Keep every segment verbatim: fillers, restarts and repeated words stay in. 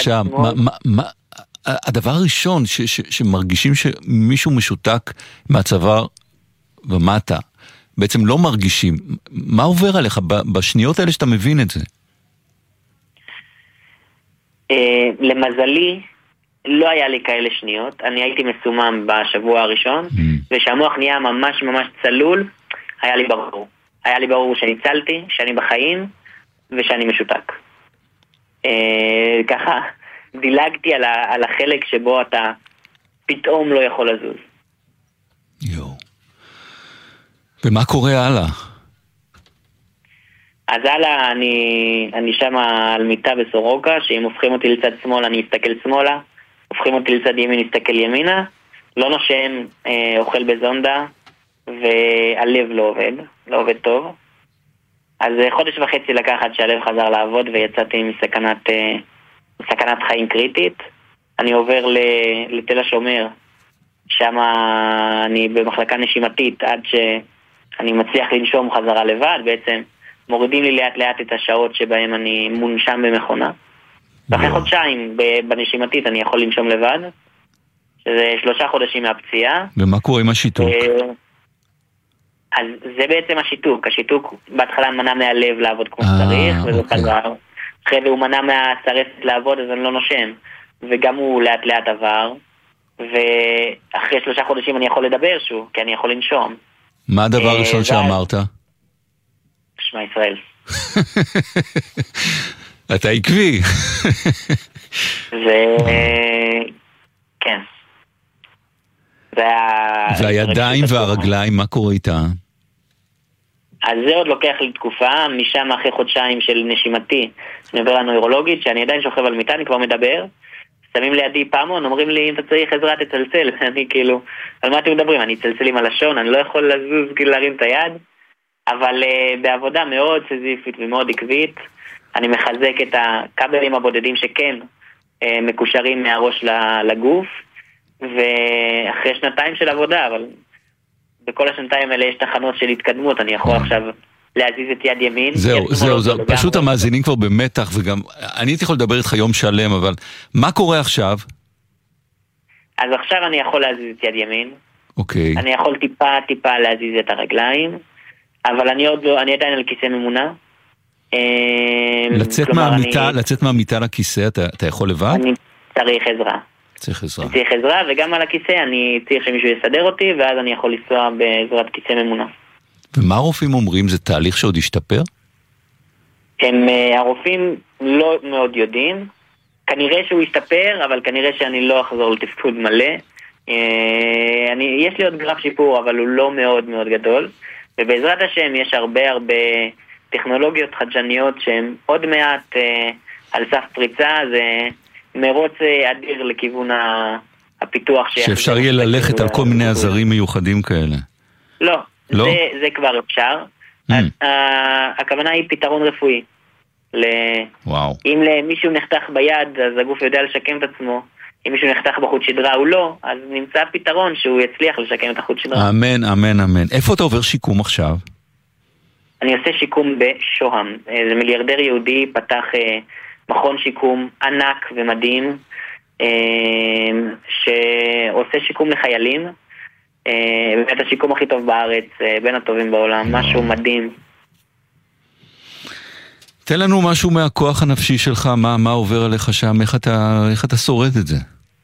בבקשה, מה, מה, מה, הדבר הראשון ש, ש, שמרגישים שמישהו משותק מהצוואר ומטה, בעצם לא מרגישים, מה עובר עליך בשניות האלה שאתה מבין את זה? למזלי, לא היה לי כאלה שניות. אני הייתי מסומם בשבוע הראשון, ושהמוח נהיה ממש ממש צלול, היה לי ברור. היה לי ברור שניצלתי, שאני בחיים, ושאני משותק. ככה, דילגתי על, ה, על החלק שבו אתה פתאום לא יכול לזוז. יו. ומה קורה הלאה? אז הלאה, אני, אני שם על מיטה בסורוקה, שאם הופכים אותי לצד שמאל, אני אסתכל שמאלה, הופכים אותי לצד ימין, אסתכל ימינה, לא נושם, אה, אוכל בזונדה, והלב לא עובד, לא עובד טוב. אז חודש וחצי לקח עד שהלב חזר לעבוד, ויצאתי מסכנת, אה, מסכנת חיים קריטית. אני עובר לתל השומר, שם אני במחלקה נשימתית, עד שאני מצליח לנשום חזרה לבד, בעצם מורידים לי לאט לאט את השעות שבהם אני מונשם במכונה. ואחרי חודשיים בנשימתית אני יכול לנשום לבד, שזה שלושה חודשים מהפציעה. ומה קורה עם השיתוק? אז זה בעצם השיתוק. השיתוק בהתחלה מנע מהלב לעבוד כמו שצריך, וזה חזר. אחרי זה הוא מנע מהשרפת לעבוד, אז אני לא נושם. וגם הוא לאט לאט עבר, ואחרי שלושה חודשים אני יכול לדבר שוב, כי אני יכול לנשום. מה הדבר הראשון שאמרת? שמע ישראל. אתה עקבי. זה... כן. והידיים והרגליים, מה קורה איתה? אז זה עוד לוקח לי תקופה, משם אחרי חודשיים של נשימתי, אני עובר לנוירולוגית, שאני עדיין שוכב על מיטה, אני כבר מדבר, שמים לידי פעמון, אומרים לי, אם אתה צריך עזרה תצלצל, אני כאילו, על מה אתם מדברים? אני צלצל עם הלשון, אני לא יכול לזוז, כאילו להרים את היד, אבל uh, בעבודה מאוד סזיפית ומאוד עקבית, אני מחזק את הכבלים הבודדים שכן uh, מקושרים מהראש לגוף, ואחרי שנתיים של עבודה, אבל בכל השנתיים האלה יש תחנות של התקדמות, אני יכול עכשיו להזיז את יד ימין. זהו, זהו, זהו, פשוט המאזינים כבר במתח, וגם, אני הייתי יכול לדבר איתך יום שלם, אבל מה קורה עכשיו? אז עכשיו אני יכול להזיז את יד ימין, אוקיי. אני יכול טיפה טיפה להזיז את הרגליים, אבל אני עוד לא, אני עדיין על כיסא ממונע. לצאת מהמיטה, לצאת מהמיטה לכיסא, אתה, אתה יכול לבד? אני צריך עזרה. צריך עזרה. צריך עזרה, וגם על הכיסא אני צריך שמישהו יסדר אותי, ואז אני יכול לנסוע בעזרת כיסא ממונע. ומה הרופאים אומרים? זה תהליך שעוד ישתפר? הם, הרופאים לא מאוד יודעים. כנראה שהוא ישתפר, אבל כנראה שאני לא אחזור לתפקוד מלא. אני, יש לי עוד גרף שיפור, אבל הוא לא מאוד מאוד גדול. ובעזרת השם יש הרבה הרבה טכנולוגיות חדשניות שהן עוד מעט אה, על סף פריצה, זה מרוץ אדיר לכיוון הפיתוח. שאפשר יהיה ללכת על כל מיני עזרים מיוחדים כאלה. לא, לא? זה, זה כבר אפשר. Mm. הכוונה היא פתרון רפואי. ל... וואו. אם למישהו נחתך ביד, אז הגוף יודע לשקם את עצמו. אם מישהו נחתך בחוט שדרה הוא לא, אז נמצא פתרון שהוא יצליח לשקם את החוט שדרה. אמן, אמן, אמן. איפה אתה עובר שיקום עכשיו? אני עושה שיקום בשוהם. זה מיליארדר יהודי, פתח אה, מכון שיקום ענק ומדהים, אה, שעושה שיקום לחיילים. אה, באמת השיקום הכי טוב בארץ, אה, בין הטובים בעולם, משהו מדהים. תן לנו משהו מהכוח הנפשי שלך, מה, מה עובר עליך שם, איך אתה, איך אתה שורד את זה?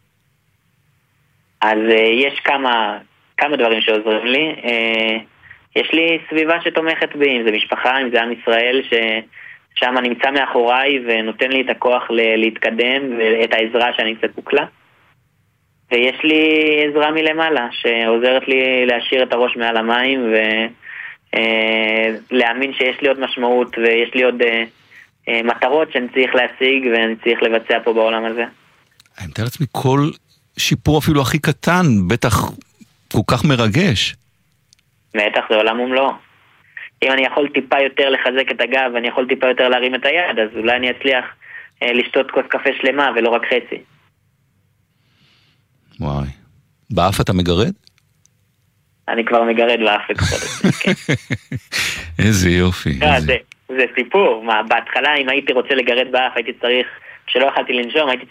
אז uh, יש כמה, כמה דברים שעוזרים לי. Uh, יש לי סביבה שתומכת בי, אם זה משפחה, אם זה עם ישראל, ששם נמצא מאחוריי ונותן לי את הכוח ל- להתקדם, ואת העזרה שאני קצת פוקלה. ויש לי עזרה מלמעלה, שעוזרת לי להשאיר את הראש מעל המים, ו... להאמין שיש לי עוד משמעות ויש לי עוד מטרות שאני צריך להשיג ואני צריך לבצע פה בעולם הזה. אני מתאר לעצמי כל שיפור אפילו הכי קטן בטח כל כך מרגש. בטח, זה עולם ומלואו. אם אני יכול טיפה יותר לחזק את הגב ואני יכול טיפה יותר להרים את היד, אז אולי אני אצליח לשתות כוס קפה שלמה ולא רק חצי. וואי. באף אתה מגרד? אני כבר מגרד לאף וקפות. איזה יופי. זה סיפור. בהתחלה אם הייתי רוצה לגרד באף הייתי צריך, כשלא יכלתי לנשום הייתי